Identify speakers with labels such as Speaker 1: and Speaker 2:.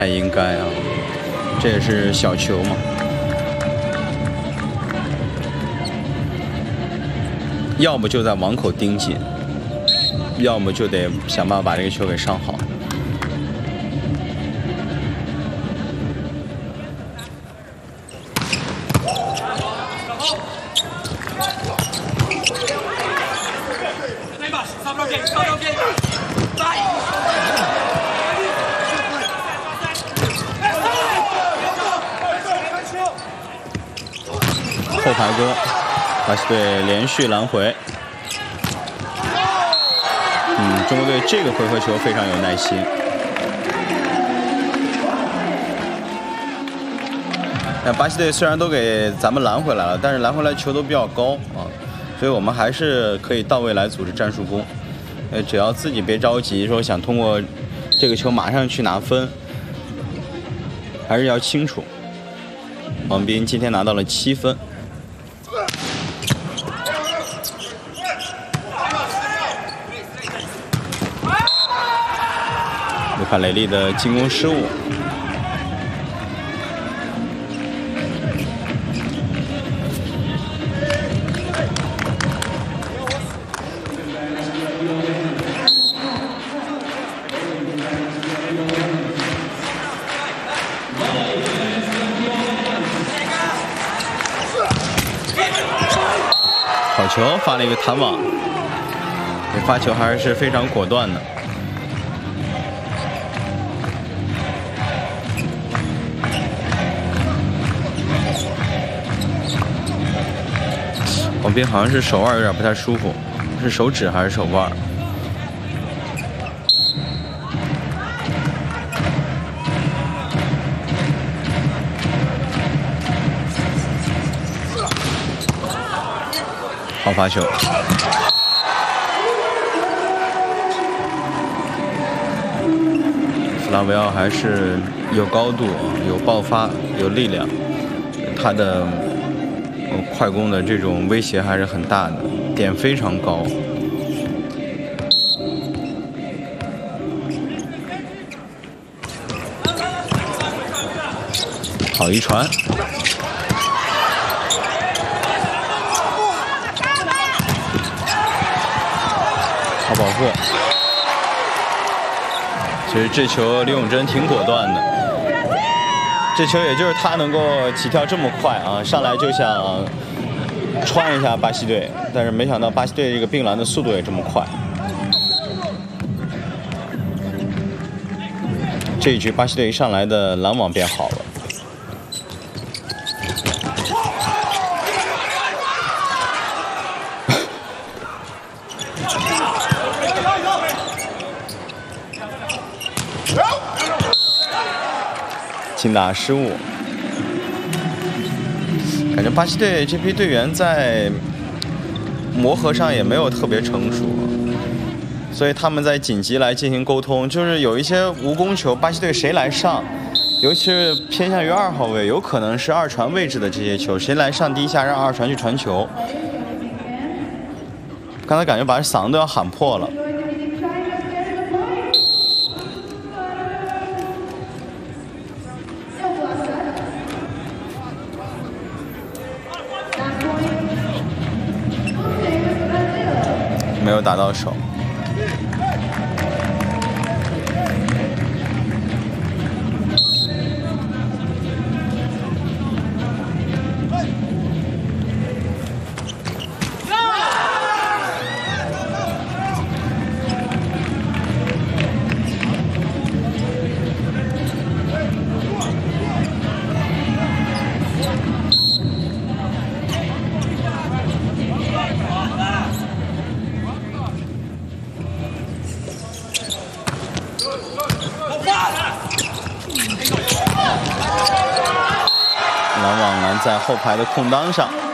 Speaker 1: 应该啊，这也是小球嘛。要不就在网口盯紧，要么就得想办法把这个球给上好。后排攻，巴西队连续拦回。中国队这个回合球非常有耐心。那巴西队虽然都给咱们拦回来了，但是拦回来球都比较高啊，所以我们还是可以到位来组织战术攻。只要自己别着急，说想通过这个球马上去拿分，还是要清楚。王斌今天拿到了7分。卢卡雷利的进攻失误。好球，发了一个弹网，这发球还是非常果断的。王斌好像是手腕有点不太舒服，是手指还是手腕？好发球！弗拉维奥还是有高度、有爆发、有力量，他的快攻的这种威胁还是很大的，点非常高。好一传。好保护，其实这球李永珍挺果断的，这球也就是他能够起跳这么快啊，上来就想穿一下巴西队，但是没想到巴西队这个并篮的速度也这么快。这一局巴西队一上来的拦网变好了。轻打失误，感觉巴西队这批队员在磨合上也没有特别成熟，所以他们在紧急来进行沟通，就是有一些无攻球，巴西队谁来上，尤其是偏向于2号位，有可能是二传位置的这些球，谁来上第一下让二传去传球。刚才感觉把嗓子都要喊破了。没有打到手。拦网拦在后排的空当上。